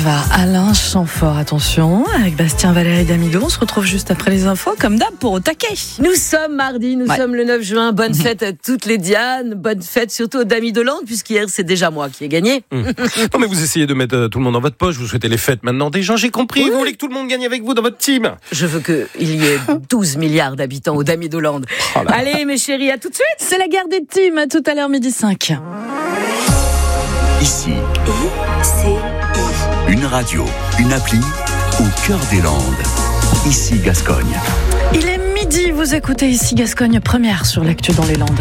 va, Alain Chamfort, attention, avec Bastien, Valérie Damido. On se retrouve juste après les infos, comme d'hab, pour Au Taquet. Nous sommes mardi, nous sommes le 9 juin. Bonne fête à toutes les Diane, bonne fête surtout aux Damido-Land, puisqu'hier c'est déjà moi qui ai gagné. Non mais vous essayez de mettre tout le monde dans votre poche, vous souhaitez les fêtes maintenant des gens, j'ai compris, Vous voulez que tout le monde gagne avec vous dans votre team. Je veux qu'il y ait 12 milliards d'habitants aux Damido-Land. Allez mes chéris, à tout de suite. C'est la guerre des teams, à tout à l'heure, 12h05. Ici, une radio, une appli au cœur des Landes. Ici Gascogne. Il est midi, vous écoutez Ici Gascogne, première sur l'actu dans les Landes.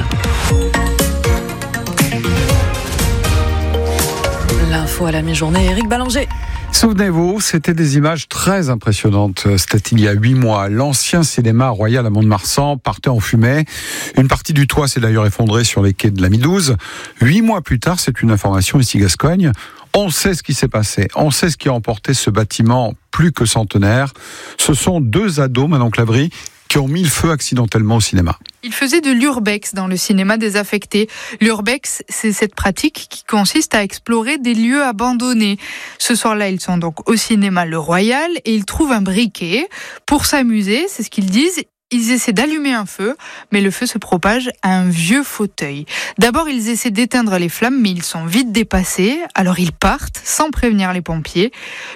L'info à la mi-journée, Éric Ballanger. Souvenez-vous, c'était des images très impressionnantes. C'était il y a 8 mois. L'ancien cinéma Royal à Mont-de-Marsan partait en fumée. Une partie du toit s'est d'ailleurs effondrée sur les quais de la Mi-12. 8 mois plus tard, c'est une information ici Gascogne. On sait ce qui s'est passé. On sait ce qui a emporté ce bâtiment plus que centenaire. Ce sont 2 ados, Manon Clavry, qui ont mis le feu accidentellement au cinéma. Ils faisaient de l'urbex dans le cinéma désaffecté. L'urbex, c'est cette pratique qui consiste à explorer des lieux abandonnés. Ce soir-là, ils sont donc au cinéma Le Royal et ils trouvent un briquet. Pour s'amuser, c'est ce qu'ils disent, ils essaient d'allumer un feu, mais le feu se propage à un vieux fauteuil. D'abord, ils essaient d'éteindre les flammes, mais ils sont vite dépassés. Alors ils partent sans prévenir les pompiers.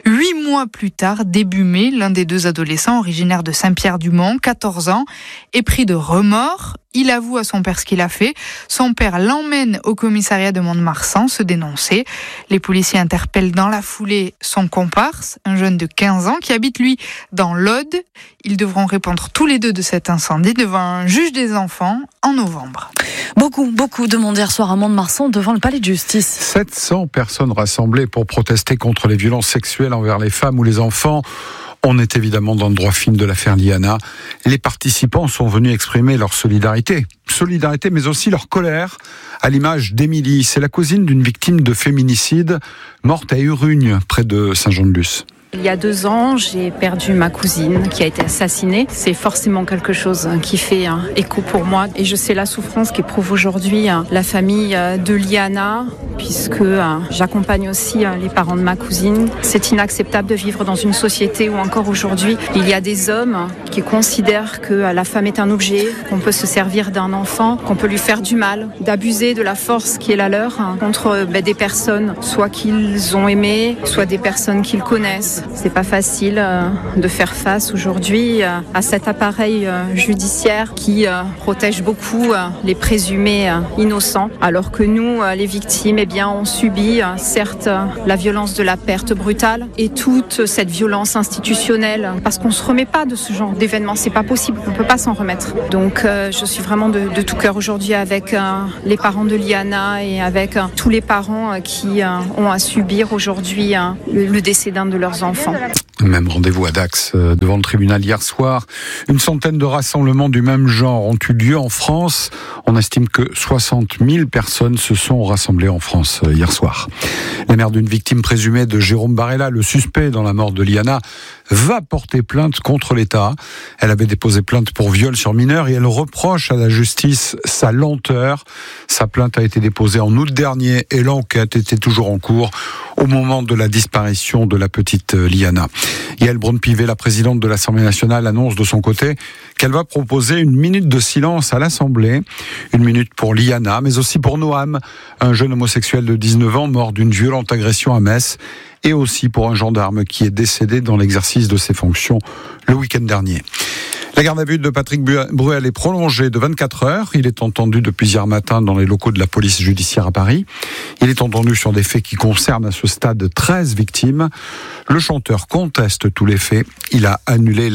8 mois plus tard, début mai, l'un des 2 adolescents, originaire de Saint-Pierre-du-Mont, 14 ans, est pris de remords. Il avoue à son père ce qu'il a fait. Son père l'emmène au commissariat de Mont-de-Marsan se dénoncer. Les policiers interpellent dans la foulée son comparse, un jeune de 15 ans qui habite lui dans l'Aude. Ils devront répondre tous les 2 de cet incendie devant un juge des enfants en novembre. Beaucoup de monde hier soir à Mont-de-Marsan devant le palais de justice. 700 personnes rassemblées pour protester contre les violences sexuelles envers les femmes ou les enfants. On est évidemment dans le droit fil de l'affaire Liana. Les participants sont venus exprimer leur solidarité, mais aussi leur colère, à l'image d'Émilie. C'est la cousine d'une victime de féminicide, morte à Urugne, près de Saint-Jean-de-Luz. Il y a 2 ans, j'ai perdu ma cousine qui a été assassinée. C'est forcément quelque chose qui fait écho pour moi. Et je sais la souffrance qu'éprouve aujourd'hui la famille de Liana, puisque j'accompagne aussi les parents de ma cousine. C'est inacceptable de vivre dans une société où encore aujourd'hui, il y a des hommes qui considèrent que la femme est un objet, qu'on peut se servir d'un enfant, qu'on peut lui faire du mal, d'abuser de la force qui est la leur contre des personnes, soit qu'ils ont aimées, soit des personnes qu'ils connaissent. C'est pas facile de faire face aujourd'hui à cet appareil judiciaire qui protège beaucoup les présumés innocents, alors que nous, les victimes, on subit certes la violence de la perte brutale et toute cette violence institutionnelle, parce qu'on se remet pas de ce genre d'événement, c'est pas possible, on peut pas s'en remettre. Donc je suis vraiment de tout cœur aujourd'hui avec les parents de Liana et avec tous les parents qui ont à subir aujourd'hui le décès d'un de leurs enfants. Même rendez-vous à Dax, devant le tribunal hier soir. Une centaine de rassemblements du même genre ont eu lieu en France. On estime que 60 000 personnes se sont rassemblées en France hier soir. La mère d'une victime présumée de Jérôme Barella, le suspect dans la mort de Liana, va porter plainte contre l'État. Elle avait déposé plainte pour viol sur mineur et elle reproche à la justice sa lenteur. Sa plainte a été déposée en août dernier et l'enquête était toujours en cours au moment de la disparition de la petite Liana. Yael Braun-Pivet, la présidente de l'Assemblée nationale, annonce de son côté qu'elle va proposer une minute de silence à l'Assemblée. Une minute pour Liana, mais aussi pour Noam, un jeune homosexuel de 19 ans mort d'une violente agression à Metz, et aussi pour un gendarme qui est décédé dans l'exercice de ses fonctions le week-end dernier. La garde à vue de Patrick Bruel est prolongée de 24 heures. Il est entendu depuis hier matin dans les locaux de la police judiciaire à Paris. Il est entendu sur des faits qui concernent à ce stade 13 victimes. Le chanteur conteste tous les faits. Il a annulé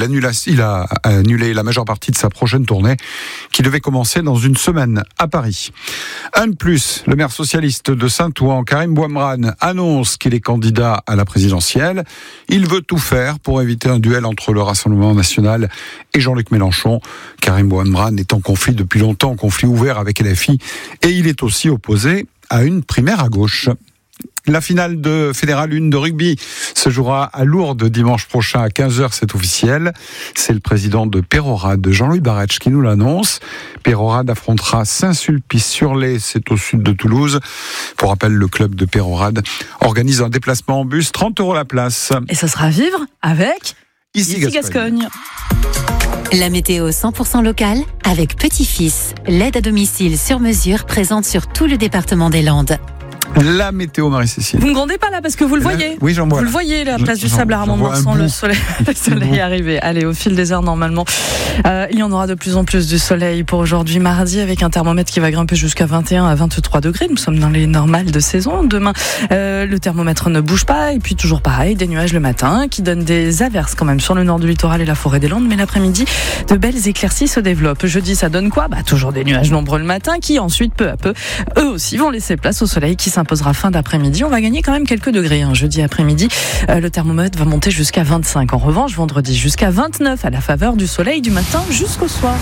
la majeure partie de sa prochaine tournée qui devait commencer dans une semaine à Paris. Un de plus, le maire socialiste de Saint-Ouen, Karim Bouamrane, annonce qu'il est candidat à la présidentielle. Il veut tout faire pour éviter un duel entre le Rassemblement national et Jean-Luc Mélenchon. Karim Bouamrane est en conflit depuis longtemps, en conflit ouvert avec LFI, et il est aussi opposé à une primaire à gauche. La finale de Fédéral 1 de rugby se jouera à Lourdes dimanche prochain à 15h, c'est officiel. C'est le président de Peyrehorade, Jean-Louis Barretsch, qui nous l'annonce. Peyrehorade affrontera Saint-Sulpice-sur-Lay, c'est au sud de Toulouse. Pour rappel, le club de Peyrehorade organise un déplacement en bus, 30 € la place. Et ça sera à vivre avec Ici Gascogne. La météo 100% locale avec Petit-Fils, l'aide à domicile sur mesure présente sur tout le département des Landes. La météo, Marie-Cécile. Vous ne grondez pas là parce que vous le voyez. Oui, j'en vois. Vous le voyez, la place du Sable à Ramon-Marsan, le soleil arrivé. Allez, au fil des heures, normalement, il y en aura de plus en plus du soleil pour aujourd'hui, mardi, avec un thermomètre qui va grimper jusqu'à 21 à 23 degrés. Nous sommes dans les normales de saison. Demain, le thermomètre ne bouge pas. Et puis, toujours pareil, des nuages le matin qui donnent des averses quand même sur le nord du littoral et la forêt des Landes. Mais l'après-midi, de belles éclaircies se développent. Jeudi, ça donne quoi ? Toujours des nuages nombreux le matin qui, ensuite, peu à peu, eux aussi vont laisser place au soleil qui s'imposera fin d'après-midi. On va gagner quand même quelques degrés. Jeudi après-midi, le thermomètre va monter jusqu'à 25. En revanche, vendredi jusqu'à 29 à la faveur du soleil du matin jusqu'au soir.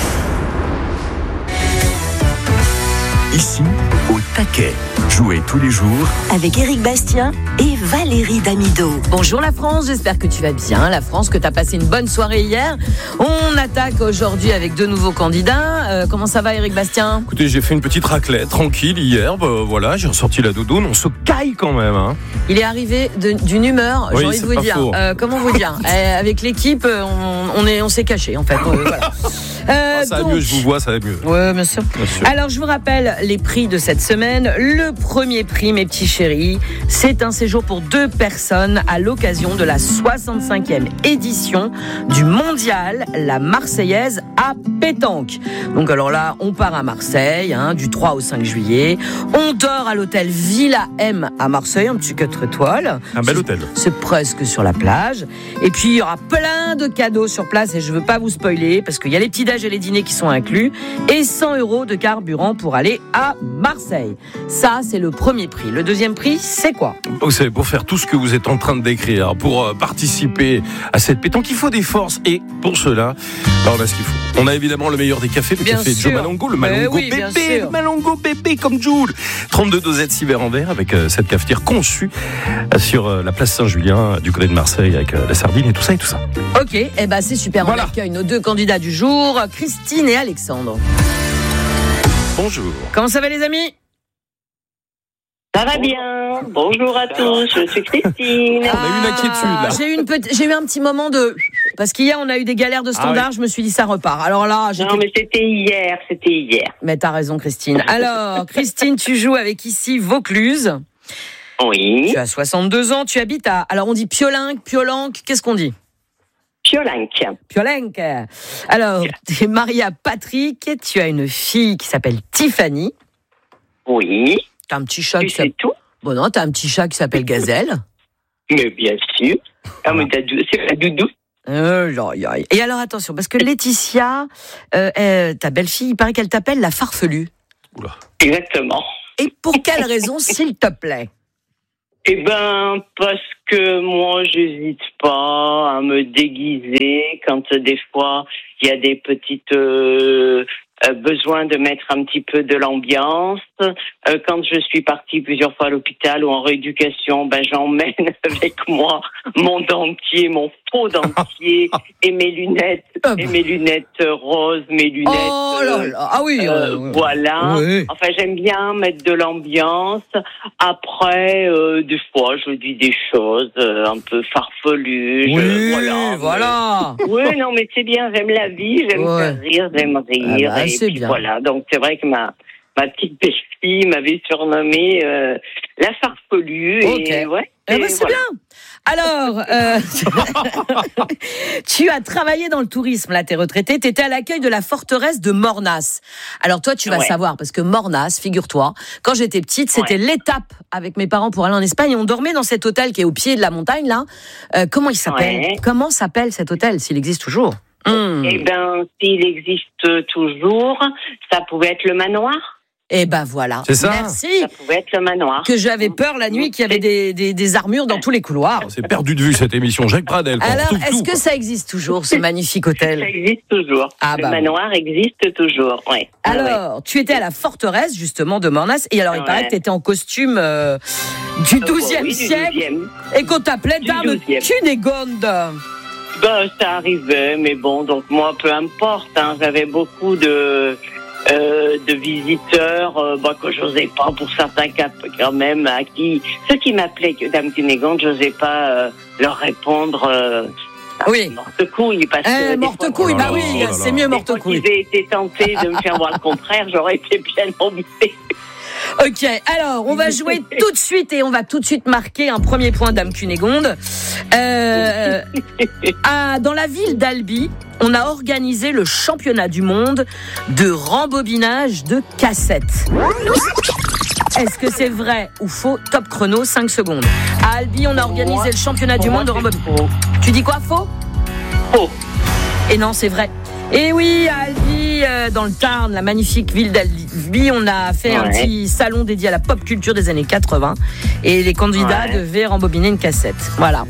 Ici, au taquet. Jouez tous les jours Avec Éric Bastien et Valérie Damido. Bonjour la France, j'espère que tu vas bien. La France, que tu as passé une bonne soirée hier. On attaque aujourd'hui avec 2 nouveaux candidats. Comment ça va, Éric Bastien ? Écoutez, j'ai fait une petite raclette tranquille hier. Voilà, j'ai ressorti la doudoune. On se caille quand même. Hein. Il est arrivé d'une humeur, oui, j'ai envie de vous dire. Comment vous dire ? Avec l'équipe, on s'est caché en fait. Voilà. Ça va mieux, je vous vois, ça va mieux. Oui, bien sûr. Alors, je vous rappelle les prix de cette semaine. Le premier prix, mes petits chéris, c'est un séjour pour 2 personnes à l'occasion de la 65e édition du Mondial La Marseillaise à pétanque. Donc, alors là, on part à Marseille, du 3 au 5 juillet. On dort à l'hôtel Villa M à Marseille, un petit 4 étoiles. Un bel hôtel. C'est presque sur la plage. Et puis, il y aura plein de cadeaux sur place et je veux pas vous spoiler parce qu'il y a les petits déj et les dîners qui sont inclus et 100 € de carburant pour aller à Marseille. Ça, c'est le premier prix. Le deuxième prix, c'est quoi ? Vous savez, pour faire tout ce que vous êtes en train de décrire, pour participer à cette pétanque, il faut des forces. Et pour cela, on a ce qu'il faut. On a évidemment le meilleur des cafés, le café Joe Malongo, le Malongo bébé, le Malongo bébé comme Jules. 32 dosettes 6 verres en verre avec cette cafetière conçue sur la place Saint-Julien du côté de Marseille avec la sardine et tout ça. Ok, c'est super. Voilà. On accueille nos 2 candidats du jour, Christine et Alexandre. Bonjour. Comment ça va les amis ? Ça va bien. Bonjour à tous, je suis Christine. On a eu une inquiétude là. J'ai eu un petit moment de... Parce qu'hier, on a eu des galères de standard, Je me suis dit ça repart. Alors là, Non, mais c'était hier. Mais t'as raison, Christine. Alors, Christine, tu joues avec ici Vaucluse. Oui. Tu as 62 ans, tu habites à... Alors, on dit Piolenc, qu'est-ce qu'on dit ? Piolenc. Alors, tu es mariée à Patrick, tu as une fille qui s'appelle Tiffany. Oui. T'as un petit chat qui s'appelle... tout ? Bon non, t'as un petit chat qui s'appelle Gazelle. Mais bien sûr. Mais c'est la doudou. Et alors, attention, parce que Laetitia, ta belle-fille, il paraît qu'elle t'appelle la farfelue. Oula. Exactement. Et pour quelle raison, s'il te plaît ? Parce que moi, j'hésite pas à me déguiser quand des fois, il y a des petites besoin de mettre un petit peu de l'ambiance. Quand je suis partie plusieurs fois à l'hôpital ou en rééducation, j'emmène avec moi mon dentier, mon faux dentier et mes lunettes, roses, mes lunettes. Oh là là, ah oui. Voilà. Oui. Enfin, j'aime bien mettre de l'ambiance. Après, des fois, je dis des choses un peu farfelues. Oui, voilà. Oui, non, mais c'est bien. J'aime la vie, j'aime faire rire, j'aime rire. Ah bah, c'est bien. Voilà. Donc, c'est vrai que ma petite belle-fille m'avait surnommée la farfelue. Okay. Et c'est bien. Alors, tu as travaillé dans le tourisme, là, t'es retraité, t'étais à l'accueil de la forteresse de Mornas. Alors toi, tu vas savoir, parce que Mornas, figure-toi, quand j'étais petite, c'était l'étape avec mes parents pour aller en Espagne, et on dormait dans cet hôtel qui est au pied de la montagne, là. Comment il s'appelle ? Comment s'appelle cet hôtel, s'il existe toujours ? S'il existe toujours, ça pouvait être le manoir. Et ben voilà. C'est ça. Merci. Ça pouvait être le manoir. Que j'avais peur la nuit qu'il y avait des armures dans tous les couloirs. C'est perdu de vue cette émission. Jacques Pradel. Alors, est-ce que ça existe toujours, ce magnifique hôtel? Ça existe toujours. Le manoir existe toujours, ouais. Alors, tu étais à la forteresse, justement, de Mornas. Et alors, il paraît que tu étais en costume du XIIe siècle. Et qu'on t'appelait Dame Cunégonde. Ça arrivait, mais bon, donc moi, peu importe. J'avais beaucoup de visiteurs que j'osais pas, pour certains cas quand même, ceux qui m'appelaient Dame Cunégonde, j'osais pas leur répondre oui. Morte-couille, parce que morte-couille, c'est mieux morte-couille. Si j'ai été tentée de me faire voir le contraire, j'aurais été bien embêtée. Ok, alors on va jouer tout de suite et on va tout de suite marquer un premier point Dame Cunégonde. Dans la ville d'Albi, on a organisé le championnat du monde de rembobinage de cassettes. Est-ce que c'est vrai ou faux? Top chrono, 5 secondes. À Albi, on a organisé le championnat du monde de rembobinage. Tu dis quoi, faux? Faux. Et non, c'est vrai. Et oui, à Albi, dans le Tarn, la magnifique ville d'Albi, on a fait un petit salon dédié à la pop culture des années 80. Et les candidats devaient rembobiner une cassette. Voilà.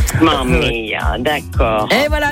D'accord. Et voilà,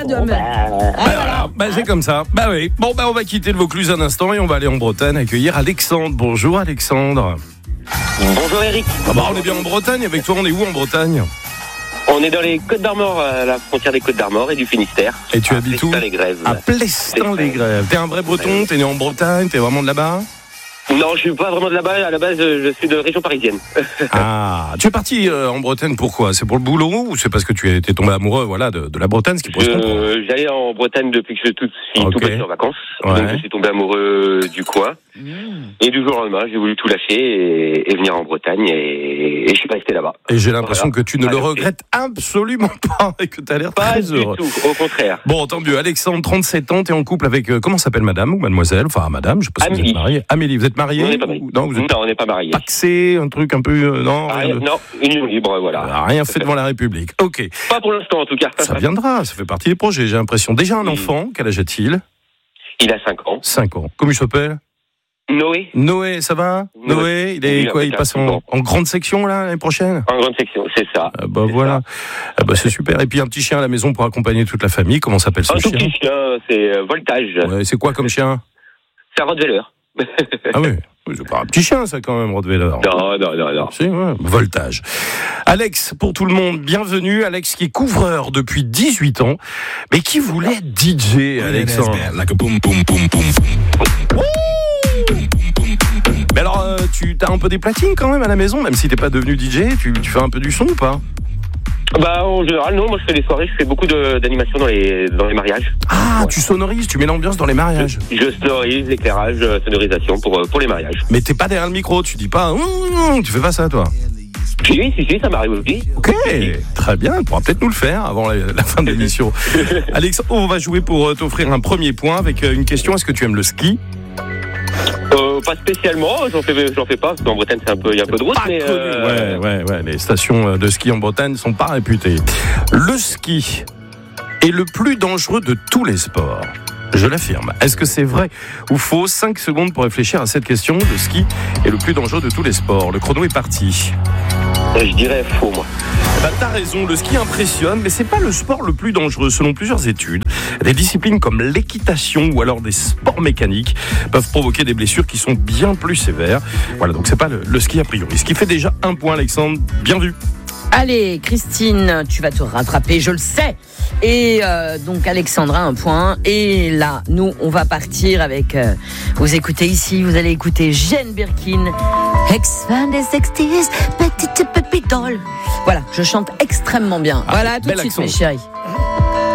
c'est comme ça. Bah oui. Bon, on va quitter le Vaucluse un instant et on va aller en Bretagne accueillir Alexandre. Bonjour Alexandre. Bonjour Eric. On est bien en Bretagne. Avec toi, on est où en Bretagne? On est dans les Côtes d'Armor, à la frontière des Côtes d'Armor et du Finistère. Et tu habites où? Plestin-les-Grèves. À Plestin-les-Grèves. T'es un vrai breton? T'es né en Bretagne? T'es vraiment de là-bas? Non, je suis pas vraiment de là-bas. À la base, je suis de région parisienne. Tu es parti en Bretagne pourquoi? C'est pour le boulot ou c'est parce que tu étais tombé amoureux de la Bretagne, ce qui pourrait se comprendre? J'allais en Bretagne depuis que je suis tout petit en vacances. Donc je suis tombé amoureux du coin. Et du jour au lendemain, j'ai voulu tout lâcher et venir en Bretagne et je suis resté là-bas. Et j'ai l'impression que tu ne le regrettes absolument pas et que tu as l'air très heureux. Pas du tout, au contraire. Bon, tant mieux. Alexandre, 37 ans, t'es en couple avec, comment s'appelle madame ou mademoiselle? Enfin, madame, je sais pas si vous êtes mariés. Amélie, vous êtes mariés? On n'est pas mariés. Non, on n'est pas mariés. Paxé, un truc un peu, non? Non, union libre, voilà. Rien fait devant la République. Ok. Pas pour l'instant, en tout cas. Ça viendra, ça fait partie des projets, j'ai l'impression. Déjà un enfant, quel âge a-t-il? Il a 5 ans. 5 ans. Comment il s'appelle? Noé, ça va? Noé, il est quoi? Il passe en grande section là l'année prochaine? En grande section, c'est ça. Voilà. C'est super. Et puis un petit chien à la maison pour accompagner toute la famille. Comment s'appelle ce chien? Un tout petit chien, c'est Voltage. Ouais, c'est quoi comme chien? C'est un Rottweiler. Ah oui. C'est pas un petit chien ça quand même, Rottweiler. Non. Si, Voltage. Alex, pour tout le monde, bienvenue. Alex qui est couvreur depuis 18 ans, mais qui voulait être DJ, Alexandre. Mais alors, tu as un peu des platines quand même à la maison, même si t'es pas devenu DJ, tu fais un peu du son ou pas? En général, non. Moi, je fais des soirées, je fais beaucoup d'animations dans les mariages. Tu sonorises, tu mets l'ambiance dans les mariages. Je sonorise, éclairage, sonorisation pour les mariages. Mais t'es pas derrière le micro, tu dis pas, tu fais pas ça, toi? Si, ça m'arrive aussi. Ok, très bien, tu pourras peut-être nous le faire avant la fin de l'émission. Alexandre, on va jouer pour t'offrir un premier point avec une question. Est-ce que tu aimes le ski? Pas spécialement, j'en fais pas, parce qu'en Bretagne il y a un peu de route, mais Ouais, les stations de ski en Bretagne sont pas réputées. Le ski est le plus dangereux de tous les sports. Je l'affirme. Est-ce que c'est vrai ou faux? 5 secondes pour réfléchir à cette question. Le ski est le plus dangereux de tous les sports. Le chrono est parti. Je dirais faux, moi. T'as raison, le ski impressionne, mais c'est pas le sport le plus dangereux. Selon plusieurs études, des disciplines comme l'équitation ou alors des sports mécaniques peuvent provoquer des blessures qui sont bien plus sévères. Voilà, donc c'est pas le ski a priori. Ce qui fait déjà un point, Alexandre. Bien vu. Allez, Christine, tu vas te rattraper, je le sais. Et donc Alexandra, un point. Et là, nous, on va partir avec... vous écoutez ici, vous allez écouter Jane Birkin. Ex-fan des 60s, petite pépitole. Voilà, je chante extrêmement bien. Voilà, tout de suite, mes chéris.